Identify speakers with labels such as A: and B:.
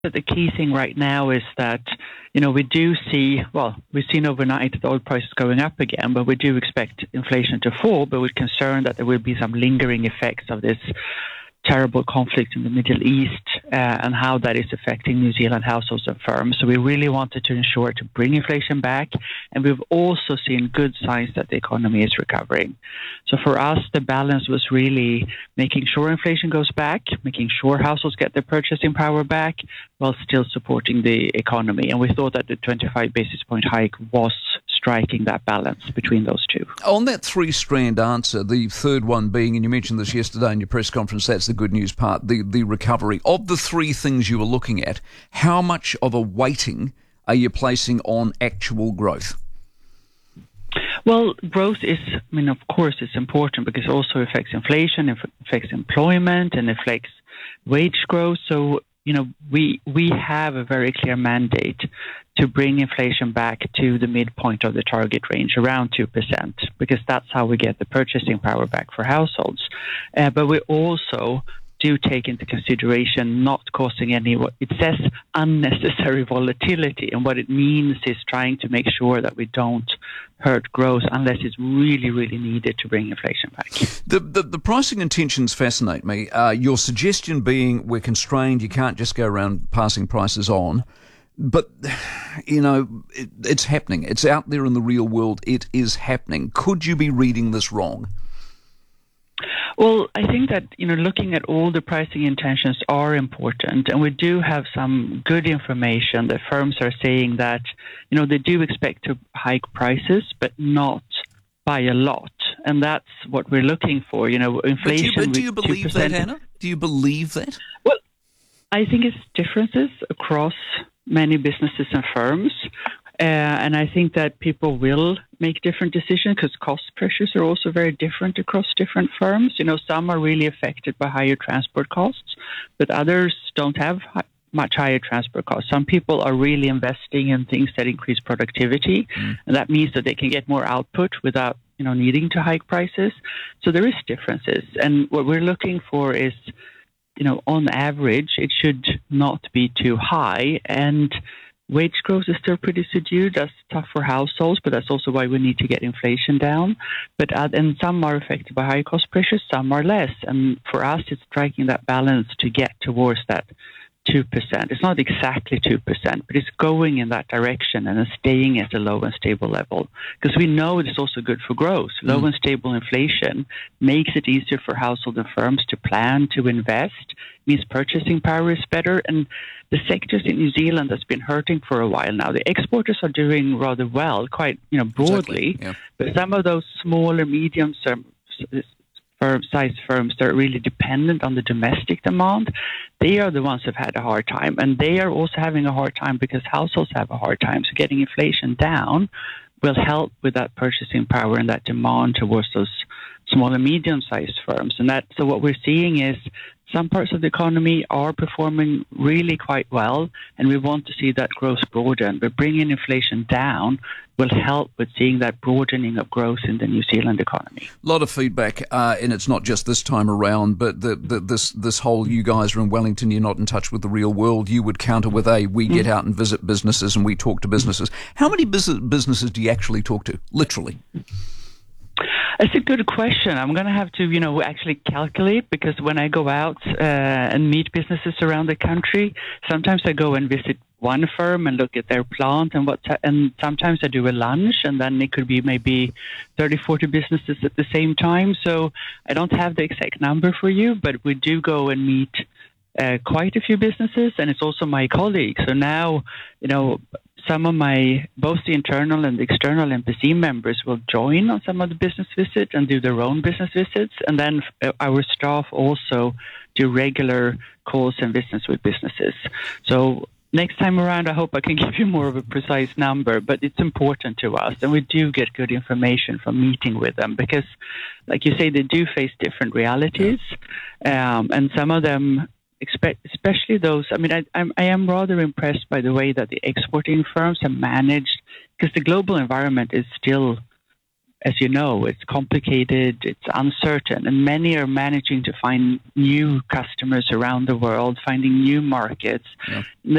A: that the key thing right now is that, we do see, we've seen overnight the oil prices going up again, but we do expect inflation to fall, but we're concerned that there will be some lingering effects of this terrible conflict in the Middle East and how that is affecting New Zealand households and firms. So we really wanted to ensure to bring inflation back, and we've also seen good signs that the economy is recovering. So for us, the balance was really making sure inflation goes back, making sure households get their purchasing power back, while still supporting the economy. And we thought that the 25 basis point hike was striking that balance between those two.
B: On that three-strand answer, the third one being, and you mentioned this yesterday in your press conference, that's the good news part, the recovery. Of the three things you were looking at, how much of a weighting are you placing on actual growth?
A: Well, growth is, of course, it's important because it also affects inflation, it affects employment, and affects wage growth. So, we have a very clear mandate to bring inflation back to the midpoint of the target range, around 2%, because that's how we get the purchasing power back for households. But we also do take into consideration not causing any, what it says, unnecessary volatility. And what it means is trying to make sure that we don't hurt growth unless it's really, really needed to bring inflation back.
B: The pricing intentions fascinate me. Your suggestion being we're constrained, you can't just go around passing prices on. But, it's happening. It's out there in the real world. It is happening. Could you be reading this wrong?
A: Well, I think that, looking at all the pricing intentions are important, and we do have some good information that firms are saying that, they do expect to hike prices, but not by a lot. And that's what we're looking for, inflation.
B: But do you believe 2%. That, Hannah? Do you believe that?
A: Well, I think it's differences across many businesses and firms. And I think that people will make different decisions because cost pressures are also very different across different firms. Some are really affected by higher transport costs, but others don't have much higher transport costs. Some people are really investing in things that increase productivity, and that means that they can get more output without, needing to hike prices. So there is differences. And what we're looking for is, on average, it should not be too high. And wage growth is still pretty subdued. That's tough for households, but that's also why we need to get inflation down. And some are affected by high cost pressures, some are less. And for us, it's striking that balance to get towards that 2%. It's not exactly 2%, but it's going in that direction and staying at a low and stable level. Because we know it's also good for growth. Low and stable inflation makes it easier for households and firms to plan, to invest, means purchasing power is better. And the sectors in New Zealand that's been hurting for a while now, the exporters are doing rather well, quite broadly.
B: Exactly. Yeah.
A: But some of those smaller, medium-sized firms that are really dependent on the domestic demand, they are the ones who've had a hard time. And they are also having a hard time because households have a hard time. So getting inflation down will help with that purchasing power and that demand towards those small and medium-sized firms. So what we're seeing is some parts of the economy are performing really quite well, and we want to see that growth broaden. But bringing inflation down will help with seeing that broadening of growth in the New Zealand economy.
B: A lot of feedback, and it's not just this time around, but this whole, you guys are in Wellington, you're not in touch with the real world. You would counter with we get out and visit businesses and we talk to businesses. How many businesses do you actually talk to, literally?
A: It's a good question. I'm going to have to, actually calculate, because when I go out and meet businesses around the country, sometimes I go and visit one firm and look at their plant and sometimes I do a lunch, and then it could be maybe 30, 40 businesses at the same time. So I don't have the exact number for you, but we do go and meet quite a few businesses, and it's also my colleagues. So now, some of both the internal and the external MPC members will join on some of the business visits and do their own business visits. And then our staff also do regular calls and visits with businesses. So next time around, I hope I can give you more of a precise number, but it's important to us. And we do get good information from meeting with them because, like you say, they do face different realities. And some of them, especially those, I am rather impressed by the way that the exporting firms have managed, because the global environment is still as you know, it's complicated, it's uncertain, and many are managing to find new customers around the world, finding new markets.
B: Yeah.